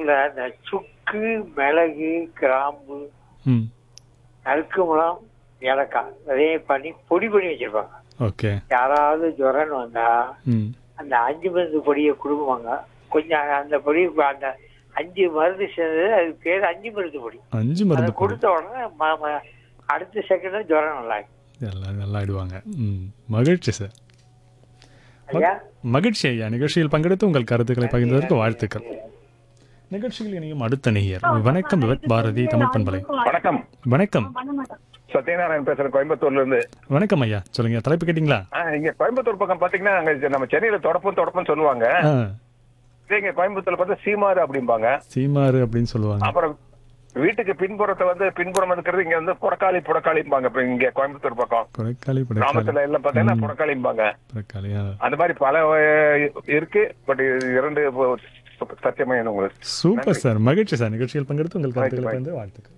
வீட்டுல இந்த சுக்கு, மிளகு, கிராம்பு, ம். நறுக்குமலம், ஏலக்காய் அதே பண்ணி பொடி பண்ணி வச்சிருப்பாங்க. ஓகே. யாராவது ஜுரம்னு வந்தா ம். அந்த 5 மருந்து பொடியை குடுக்குவாங்க. கொஞ்சம் அந்த பொடி அந்த 5 மருந்து சேர்ந்தது, அதுக்கு பேர் 5 மருந்து பொடி. 5 அதை மருந்து பொடி. கொடுத்த உடனே அடுத்த செகண்ட் ஜுரம் நல்லா இருக்கு. எல்லாம் நல்லா ஆயிடுவாங்க. ம். மகிழ்ச்சி சார். ஐயா மகிழ்ச்சி ஐயா. நிகழ்ச்சியில் பங்கெடுத்து உங்கள் கருத்துக்களை பகிர்ந்ததற்கு வாழ்த்துக்கள். நிகழ்ச்சியில் இணையும் அடுத்த நேயர். வணக்கம் விவத் பாரதி தமிழ் பண்பலை. வணக்கம், வணக்கம். சத்யநாராயணன் பேசுறேன் கோயம்புத்தூர்ல இருந்து. வணக்கம் ஐயா. சொல்லுங்க, தலைப்பு கேட்டீங்களா? இங்க கோயம்புத்தூர் பக்கம் பாத்தீங்கன்னா அங்க நம்ம சென்னையில தொடப்பம் சொல்லுவாங்க. ஆ, இங்க கோயம்புத்தூர்ல பார்த்தா சீமாறு அப்படிம்பாங்க. சீமாறு அப்படின்னு சொல்லுவாங்க. அப்புறம் வீட்டுக்கு பின்புறம் இருக்கிறது இங்க வந்து புடக்காளிம்பாங்க. இப்ப இங்க கோயம்புத்தூர் பக்கம் கொடைக்காளி படைக்காளி கிராமத்துல எல்லாம் பாத்தீங்கன்னா புடக்காளிம்பாங்க. படைக்காளியா. அந்த மாதிரி பல இருக்கு. பட் இரண்டு சத்தியமா உங்களுக்கு சூப்பர் சார். மகிழ்ச்சி சார். நிகழ்ச்சியில் பங்கெடுத்து உங்கள் கருத்துக்களை பகிர்ந்து வாழ்த்துக்கள்.